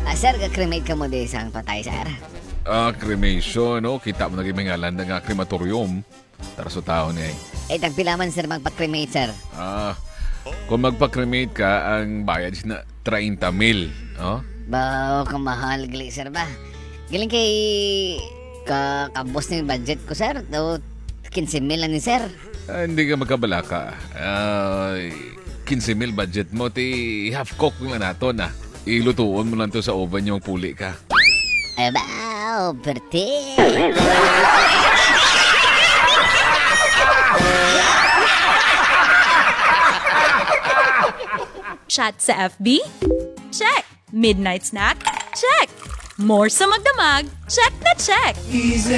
Sir, kakremate ka mo di isang patay, sir. Cremation, no? Kita mo naging ngalan ng crematorium. Tara sa tao niya Tagpilaman, sir, magpa-cremate, sir. Kung magpa-cremate ka, ang bayad na 30,000. Oh? Bao, kamahal, gali, sir ba? Galing kay kakabos na yung budget ko, sir. O, 15,000 lang ni sir. Hindi ka magkabala ka. 15,000 budget mo, half cook lang nato na. Ilutuon mo lang to sa oven yung puli ka. Bao, perte. Chat sa FB? Check! Midnight snack? Check! More sa magdamag? Check na check!